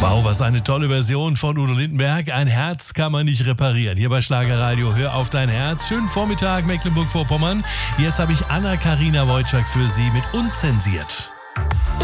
Wow, was eine tolle Version von Udo Lindenberg. Ein Herz kann man nicht reparieren. Hier bei Schlagerradio, hör auf dein Herz. Schönen Vormittag, Mecklenburg-Vorpommern. Jetzt habe ich Anna-Karina Wojcik für Sie mit Unzensiert.